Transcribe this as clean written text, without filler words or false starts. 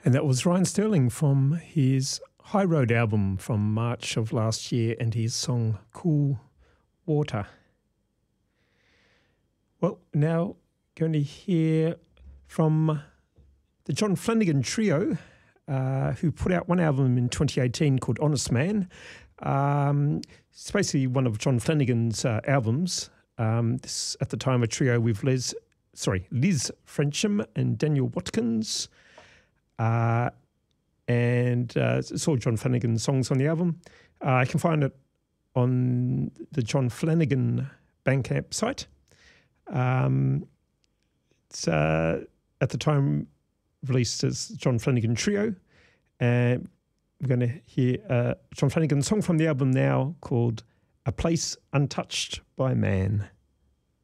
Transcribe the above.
And that was Ryan Sterling from his High Road album from March of last year and his song Cool Water. Well, now going to hear from the John Flanagan Trio, who put out one album in 2018 called Honest Man. It's basically one of John Flanagan's albums. This at the time a trio with Liz Frensham and Daniel Watkins. It's all John Flanagan songs on the album. You can find it on the John Flanagan Bandcamp site. It's at the time released as John Flanagan Trio. And we're going to hear John Flanagan's song from the album now called A Place Untouched by Man.